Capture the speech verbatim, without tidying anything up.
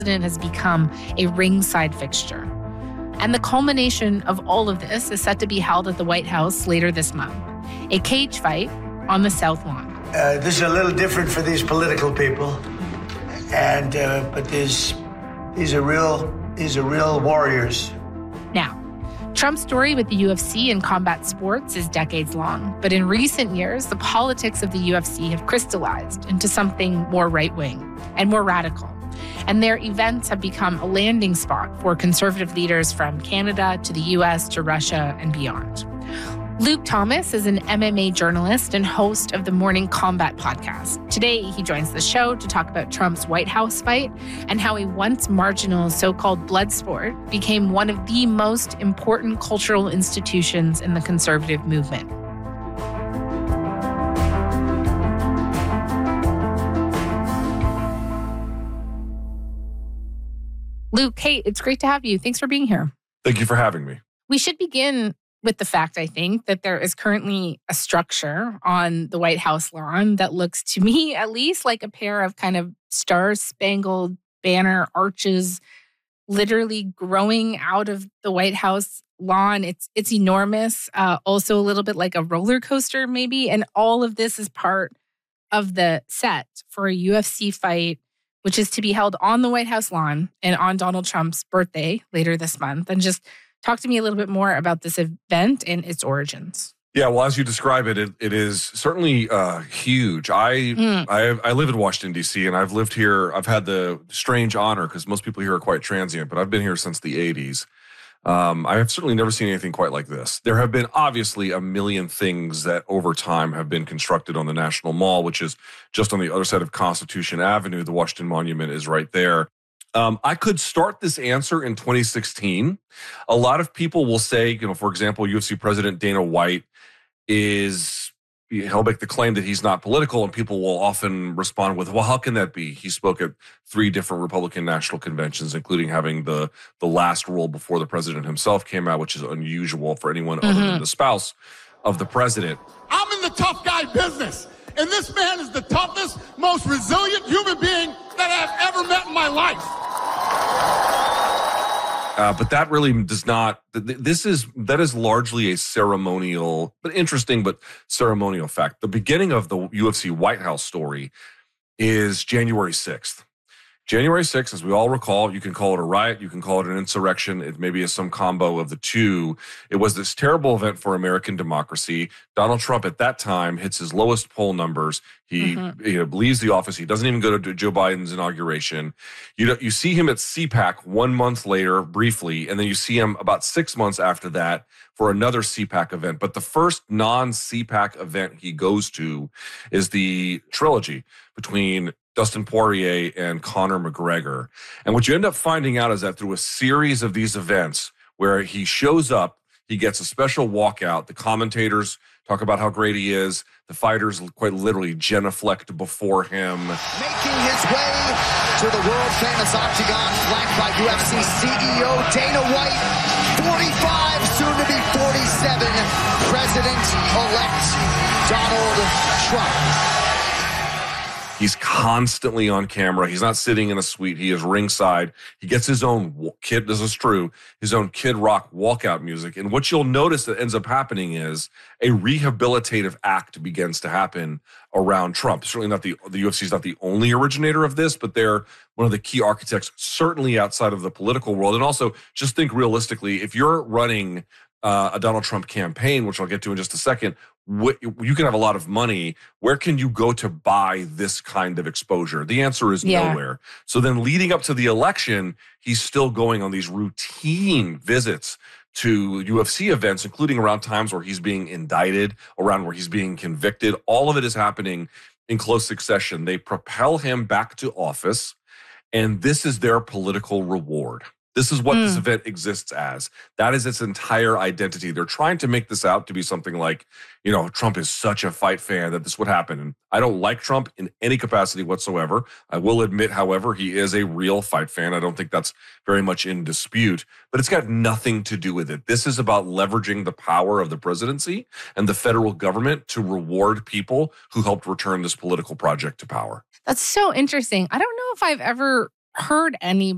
president has become a ringside fixture. And the culmination of all of this is set to be held at the White House later this month, a cage fight on the South Lawn. Uh, this is a little different for these political people, and uh, but these these are real these are real warriors. Now, Trump's story with the U F C and combat sports is decades long, but in recent years, the politics of the U F C have crystallized into something more right-wing and more radical. And their events have become a landing spot for conservative leaders from Canada to the U S to Russia and beyond. Luke Thomas is an M M A journalist and host of the Morning Combat podcast. Today, he joins the show to talk about Trump's White House fight and how a once marginal so-called blood sport became one of the most important cultural institutions in the conservative movement. Luke, hey, it's great to have you. Thanks for being here. Thank you for having me. We should begin with the fact, I think, that there is currently a structure on the White House lawn that looks, to me at least, like a pair of kind of star-spangled banner arches literally growing out of the White House lawn. It's it's enormous, uh, also a little bit like a roller coaster maybe. And all of this is part of the set for a U F C fight, which is to be held on the White House lawn and on Donald Trump's birthday later this month. And just talk to me a little bit more about this event and its origins. Yeah, well, as you describe it, it, it is certainly uh, huge. I, mm. I I live in Washington, D C, and I've lived here. I've had the strange honor, because most people here are quite transient, but I've been here since the eighties. Um, I have certainly never seen anything quite like this. There have been obviously a million things that over time have been constructed on the National Mall, which is just on the other side of Constitution Avenue. The Washington Monument is right there. Um, I could start this answer in twenty sixteen. A lot of people will say, you know, for example, U F C President Dana White is, he'll make the claim that he's not political, and people will often respond with, well, how can that be? He spoke at three different Republican national conventions, including having the, the last rule before the president himself came out, which is unusual for anyone mm-hmm. other than the spouse of the president. I'm in the tough guy business, and this man is the toughest, most resilient human being that I've ever met in my life. Uh, but that really does not, this is, that is largely a ceremonial, but interesting, but ceremonial fact. The beginning of the U F C White House story is January sixth. January sixth, as we all recall, you can call it a riot, you can call it an insurrection, it maybe is some combo of the two. It was this terrible event for American democracy. Donald Trump at that time hits his lowest poll numbers. He mm-hmm. you know, leaves the office. He doesn't even go to Joe Biden's inauguration. You know, you see him at C PAC one month later, briefly, and then you see him about six months after that for another C PAC event. But the first non-C PAC event he goes to is the trilogy between Dustin Poirier and Conor McGregor. And what you end up finding out is that through a series of these events where he shows up, he gets a special walkout. The commentators talk about how great he is. The fighters quite literally genuflect before him. Making his way to the world-famous octagon, flanked by U F C C E O Dana White, forty-five, soon to be forty-seven, President-elect Donald Trump. He's constantly on camera. He's not sitting in a suite. He is ringside. He gets his own Kid, this is true, his own Kid Rock walkout music. And what you'll notice that ends up happening is a rehabilitative act begins to happen around Trump. Certainly not the, the U F C is not the only originator of this, but they're one of the key architects, certainly outside of the political world. And also, just think realistically, if you're running uh, a Donald Trump campaign, which I'll get to in just a second, you can have a lot of money. Where can you go to buy this kind of exposure? The answer is yeah. nowhere. So then leading up to the election, he's still going on these routine visits to U F C events, including around times where he's being indicted, around where he's being convicted. All of it is happening in close succession. They propel him back to office, and this is their political reward. This is what mm. this event exists as. That is its entire identity. They're trying to make this out to be something like, you know, Trump is such a fight fan that this would happen. And I don't like Trump in any capacity whatsoever. I will admit, however, he is a real fight fan. I don't think that's very much in dispute, but it's got nothing to do with it. This is about leveraging the power of the presidency and the federal government to reward people who helped return this political project to power. That's so interesting. I don't know if I've ever heard any